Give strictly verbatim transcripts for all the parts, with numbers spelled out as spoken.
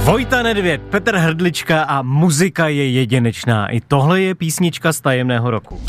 Vojta Nedvěd, Petr Hrdlička a muzika je jedinečná. I tohle je písnička z Tajemného roku.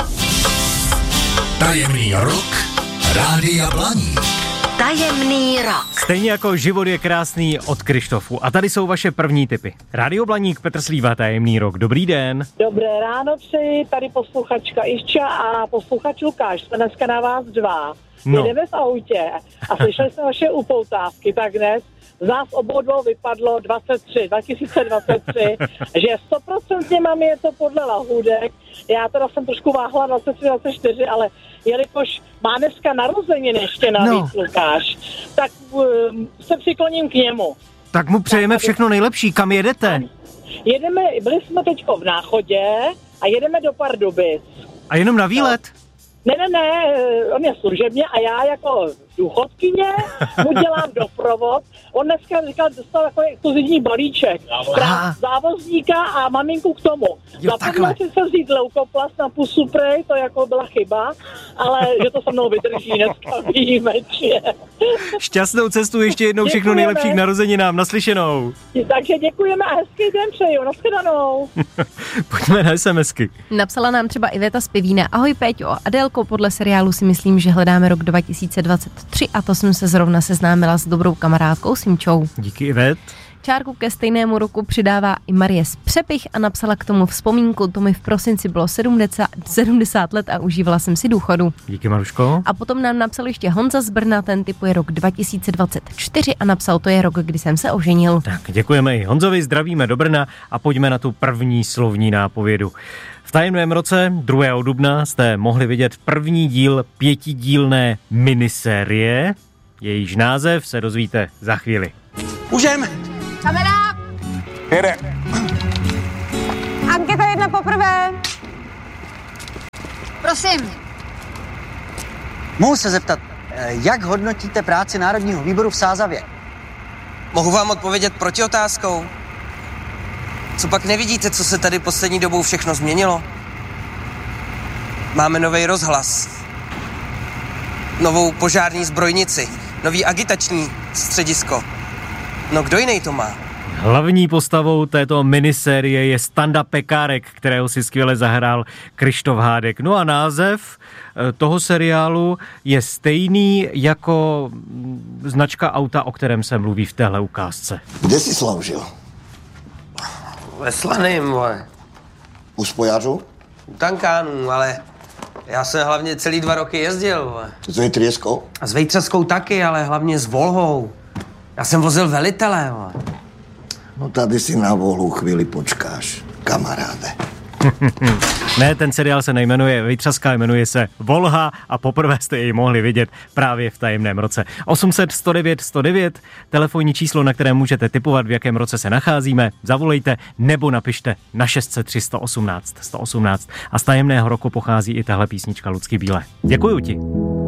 Tajemný rok Rádia Blaník. Tajemný rok. Stejně jako život je krásný od Krištofu. A tady jsou vaše první tipy. Rádio Blaník, Petr Slíva, Tajemný rok. Dobrý den. Dobré ráno přeji, tady posluchačka Išča a posluchač Lukáš. Jsme dneska na vás dva. No. Jedeme v autě a slyšeli jsme vaše upoutávky, tak dnes z nás obou dvou vypadlo dvacet tři, dva tisíce dvacet tři, že stoprocentně mám je to podle lahůdek. Já teda jsem trošku váhla dvacet tři, dvacet čtyři, ale jelikož má dneska narozeniny ještě navíc no. Lukáš, tak um, se přikloním k němu. Tak mu přejeme všechno nejlepší. Kam jedete? Jedeme, byli jsme teďko v Náchodě a jedeme do Pardubic. A jenom na výlet? No. Ne, ne, ne, on je služebně a já jako důchodkyně mu dělám doprovod. On dneska říkal, dostal takový exkluzivní balíček. Krát závozníka a maminku k tomu. Zapomněl si se vzít leukoplast na pusu prej, to jako byla chyba, ale že to se mnou vydrží dneska výjimečně. Šťastnou cestu, ještě jednou všechno Děkujeme. nejlepší k narozeninám, naslyšenou. Takže děkujeme a hezký den přeju, nashledanou. Pojďme na SMSky. Napsala nám třeba Iveta z Pivína. Ahoj Péťo, Adélko, podle seriálu si myslím, že hledáme rok dva tisíce dvacet tři a to jsem se zrovna seznámila s dobrou kamarádkou Simčou. Díky, Ivet. Čárku ke stejnému roku přidává i Marie z Přepich a napsala k tomu vzpomínku. To mi v prosinci bylo sedmdesát, sedmdesát let a užívala jsem si důchodu. Díky, Maruško. A potom nám napsal ještě Honza z Brna, ten typuje rok dva tisíce dvacet čtyři a napsal, to je rok, kdy jsem se oženil. Tak, děkujeme i Honzovi, zdravíme do Brna a pojďme na tu první slovní nápovědu. V tajemném roce druhého dubna jste mohli vidět první díl pětidílné minisérie. Jejíž název se dozvíte za chvíli. Můžem? Kamera! Jede. Anketa jedna poprvé. Prosím. Mohu se zeptat, jak hodnotíte práci Národního výboru v Sázavě? Mohu vám odpovědět protiotázkou? Co pak nevidíte, co se tady poslední dobou všechno změnilo? Máme nový rozhlas, novou požární zbrojnici, nový agitační středisko. No kdo jiný to má? Hlavní postavou této minisérie je Standa Pekárek, kterého si skvěle zahrál Krištof Hádek. No a název toho seriálu je stejný jako značka auta, o kterém se mluví v téhle ukázce. Kde jsi sloužil? Ve Slaným, vole. U spojařů? U tankánů, ale já jsem hlavně celý dva roky jezdil, vole. S Vejtřeskou? A s Vejtřeskou taky, ale hlavně s Volhou. Já jsem vozil velitele, vole. No tady si na Volhu chvíli počkáš, kamaráde. Ne, ten seriál se nejmenuje Vejtřaska, jmenuje se Volha a poprvé jste jej mohli vidět právě v tajemném roce. osm set sto devět sto devět, telefonní číslo, na kterém můžete tipovat, v jakém roce se nacházíme, zavolejte nebo napište na šest set tři sto osmnáct sto osmnáct. A z tajemného roku pochází i tahle písnička Lucky Bílé. Děkuju ti.